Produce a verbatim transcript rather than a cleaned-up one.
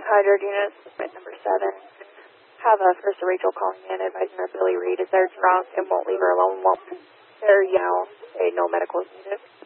Hydro units, segment number seven. Have a First Rachel calling in, advising her Billy Reed is there drunk and won't leave her alone, won't there yell, say no medical is needed.